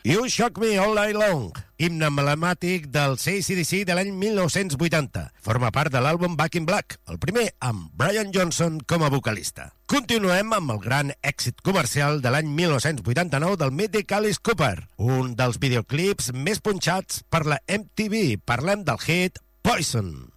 You Shock Me All Night Long, himne emblemàtic del AC/DC de l'any 1980. Forma part de l'àlbum Back in Black, el primer amb Brian Johnson com a vocalista. Continuem amb el gran èxit comercial de l'any 1989 del mític Alice Cooper, un dels videoclips més punxats per la MTV. Parlem del hit Poison.